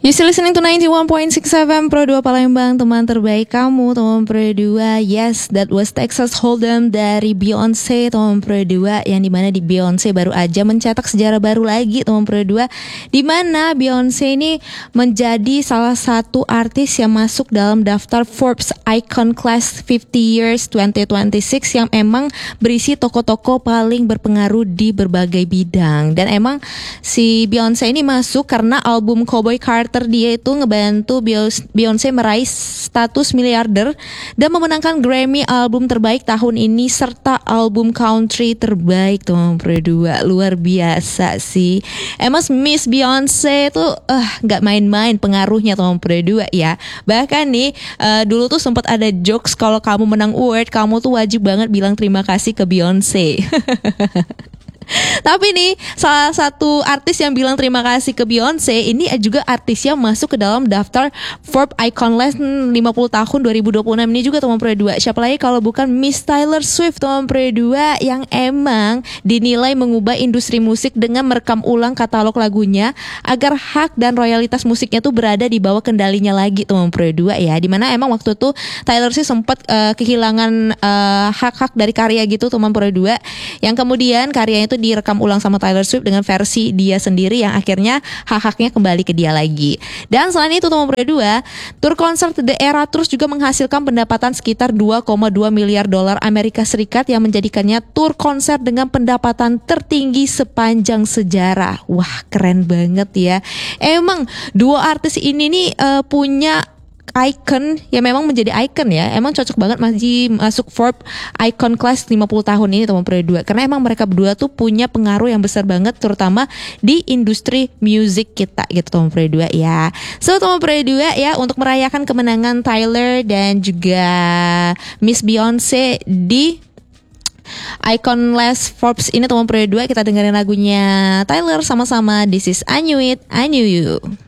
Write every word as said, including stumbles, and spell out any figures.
You still listening to ninety-one point six F M Pro dua Palembang, teman terbaik kamu, teman Pro dua. Yes, that was Texas Hold'em dari Beyonce, teman Pro dua. Yang dimana di Beyonce baru aja mencetak sejarah baru lagi, teman Pro dua. Dimana Beyonce ini menjadi salah satu artis yang masuk dalam daftar Forbes Icon Class fifty Years twenty twenty-six yang emang berisi tokoh-tokoh paling berpengaruh di berbagai bidang. Dan emang si Beyonce ini masuk karena album Cowboy Carter dia itu ngebantu Beyonce meraih status miliarder dan memenangkan Grammy album terbaik tahun ini serta album country terbaik, teman Pro dua. Luar biasa sih. Emang Miss Beyonce tuh uh, gak main-main pengaruhnya, teman Pro dua ya. Bahkan nih uh, dulu tuh sempat ada jokes kalau kamu menang award, kamu tuh wajib banget bilang terima kasih ke Beyonce. Tapi nih salah satu artis yang bilang terima kasih ke Beyonce ini juga artis yang masuk ke dalam daftar Forbes Icon List lima puluh tahun dua ribu dua puluh enam ini juga, teman Pro dua. Siapa lagi kalau bukan Miss Taylor Swift, teman Pro dua, yang emang dinilai mengubah industri musik dengan merekam ulang katalog lagunya agar hak dan royalitas musiknya tuh berada di bawah kendalinya lagi, teman Pro dua ya. Dimana emang waktu itu Taylor Swift sempat uh, kehilangan uh, hak-hak dari karya gitu, teman Pro dua, yang kemudian karyanya itu direkam ulang sama Taylor Swift dengan versi dia sendiri yang akhirnya hak-haknya kembali ke dia lagi. Dan selain itu, teman Pro dua, tur konser The Eras Tour juga menghasilkan pendapatan sekitar dua koma dua miliar dolar Amerika Serikat yang menjadikannya tur konser dengan pendapatan tertinggi sepanjang sejarah. Wah, keren banget ya. Emang dua artis ini nih uh, punya icon ya, memang menjadi icon ya. Emang cocok banget masih masuk Forbes Icon Class lima puluh tahun ini, teman Pro dua. Karena emang mereka berdua tuh punya pengaruh yang besar banget terutama di industri musik kita gitu, teman Pro dua ya. So teman Pro dua ya, untuk merayakan kemenangan Tyler dan juga Miss Beyonce di Icon List Forbes ini, teman Pro dua, kita dengerin lagunya Tyler sama-sama. This is I Knew It, I Knew You.